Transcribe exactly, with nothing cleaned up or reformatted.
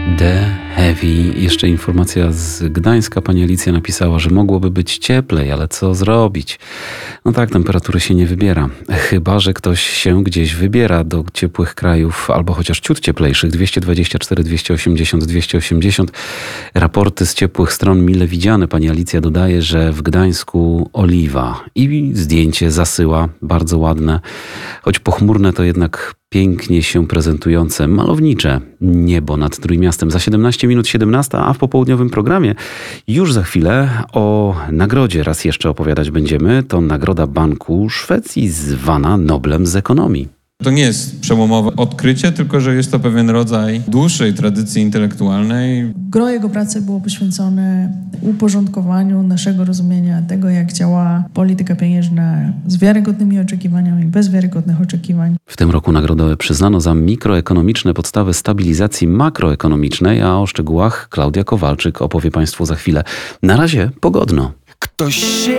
The Heavy. Jeszcze informacja z Gdańska. Pani Alicja napisała, że mogłoby być cieplej, ale co zrobić? No tak, temperatury się nie wybiera. Chyba że ktoś się gdzieś wybiera do ciepłych krajów, albo chociaż ciut cieplejszych. dwieście dwadzieścia cztery, dwieście osiemdziesiąt, dwieście osiemdziesiąt. Raporty z ciepłych stron mile widziane. Pani Alicja dodaje, że w Gdańsku oliwa. I zdjęcie zasyła, bardzo ładne. Choć pochmurne, to jednak pięknie się prezentujące, malownicze niebo nad Trójmiastem. Za siedemnaście minut siedemnasta, a w popołudniowym programie już za chwilę o nagrodzie raz jeszcze opowiadać będziemy. To nagroda Banku Szwecji zwana Noblem z ekonomii. To nie jest przełomowe odkrycie, tylko że jest to pewien rodzaj dłuższej tradycji intelektualnej. Gro jego pracy było poświęcone uporządkowaniu naszego rozumienia tego, jak działa polityka pieniężna z wiarygodnymi oczekiwaniami, bez wiarygodnych oczekiwań. W tym roku nagrodę przyznano za mikroekonomiczne podstawy stabilizacji makroekonomicznej, a o szczegółach Klaudia Kowalczyk opowie Państwu za chwilę. Na razie pogodno. Ktoś się